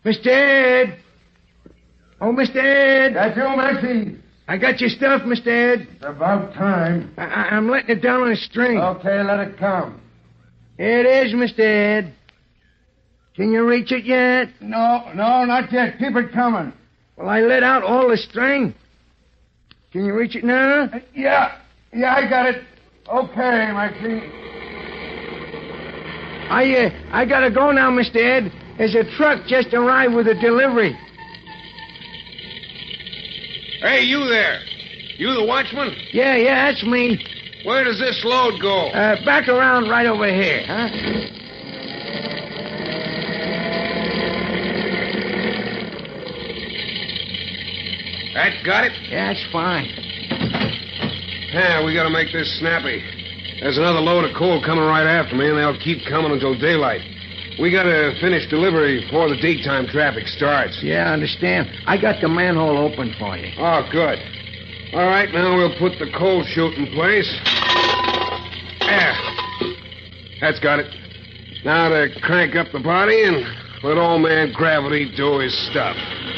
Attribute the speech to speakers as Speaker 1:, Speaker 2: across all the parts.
Speaker 1: Mr. Ed! Oh, Mr. Ed!
Speaker 2: That's you, Maxie.
Speaker 1: I got your stuff, Mr. Ed.
Speaker 2: It's about time.
Speaker 1: I'm letting it down on a string.
Speaker 2: Okay, let it come.
Speaker 1: Here it is, Mr. Ed. Can you reach it yet?
Speaker 2: No, not yet. Keep it coming.
Speaker 1: Well, I let out all the string. Can you reach it now?
Speaker 2: Yeah, I got it. Okay, Maxie.
Speaker 1: I gotta go now, Mr. Ed. There's a truck just arrived with a delivery.
Speaker 3: Hey, you there. You the watchman?
Speaker 1: Yeah, that's me.
Speaker 3: Where does this load go?
Speaker 1: Back around right over here, huh?
Speaker 3: That got it?
Speaker 1: Yeah, that's fine.
Speaker 3: Yeah, we gotta make this snappy. There's another load of coal coming right after me, and they'll keep coming until daylight. We gotta finish delivery before the daytime traffic starts.
Speaker 1: Yeah, I understand. I got the manhole open for you.
Speaker 3: Oh, good. All right, now we'll put the coal chute in place. There. That's got it. Now to crank up the body and let old man Gravity do his stuff.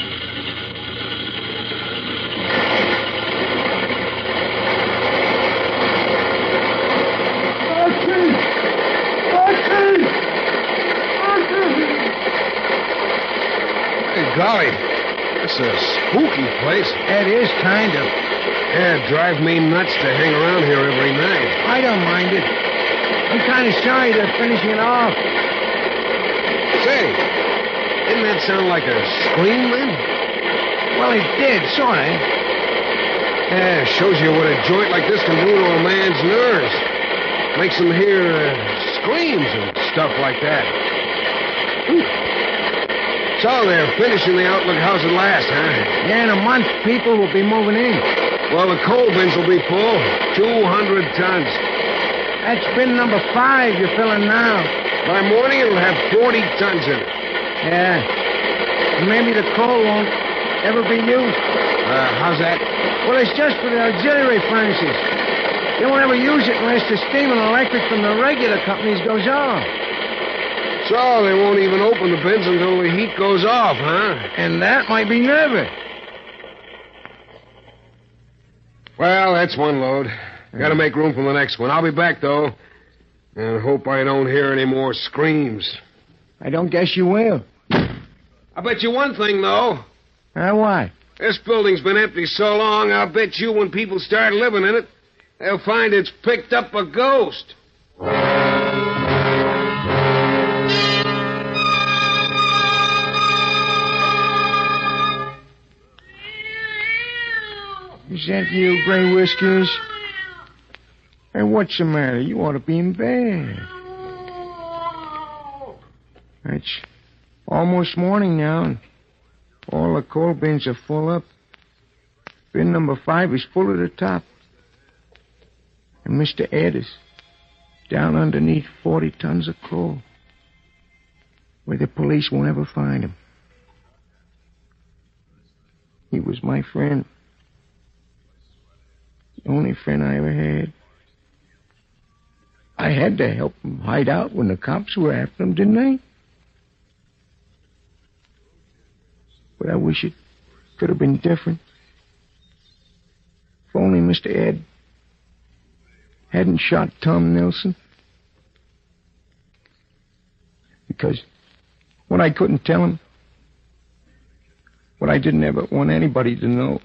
Speaker 3: Golly, it's a spooky place.
Speaker 1: It is, kind of.
Speaker 3: Yeah, it drives me nuts to hang around here every night.
Speaker 1: I don't mind it. I'm kind of sorry they're finishing it off.
Speaker 3: Say, didn't that sound like a scream then?
Speaker 1: Well, it did, sort of.
Speaker 3: Yeah, shows you what a joint like this can do to a man's nerves. Makes him hear screams and stuff like that. So they're finishing the Outlook House at last, huh?
Speaker 1: Yeah, in a month, people will be moving in.
Speaker 3: Well, the coal bins will be full. 200 tons.
Speaker 1: That's bin number 5 you're filling now.
Speaker 3: By morning, it'll have 40 tons in it.
Speaker 1: Yeah. And maybe the coal won't ever be used.
Speaker 3: How's that?
Speaker 1: Well, it's just for the auxiliary furnaces. They won't ever use it unless the steam and electric from the regular companies goes off.
Speaker 3: So they won't even open the bins until the heat goes off, huh?
Speaker 1: And that might be never.
Speaker 3: Well, that's one load. Gotta make room for the next one. I'll be back, though. And hope I don't hear any more screams.
Speaker 1: I don't guess you will.
Speaker 3: I'll bet you one thing, though.
Speaker 1: What?
Speaker 3: This building's been empty so long, I'll bet you when people start living in it, they'll find it's picked up a ghost.
Speaker 1: Is that you, Gray Whiskers? Hey, what's the matter? You ought to be in bed. It's almost morning now, and all the coal bins are full up. Bin number 5 is full to the top. And Mr. Ed is down underneath 40 tons of coal, where the police won't ever find him. He was my friend. The only friend I ever had. I had to help him hide out when the cops were after him, didn't I? But I wish it could have been different. If only Mr. Ed hadn't shot Tom Nelson. Because what I couldn't tell him, what I didn't ever want anybody to know,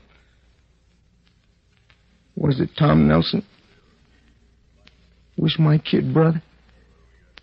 Speaker 1: was that Tom Nelson was my kid brother.